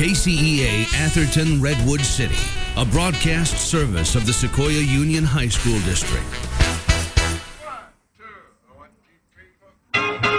KCEA Atherton Redwood City, a broadcast service of the Sequoia Union High School District.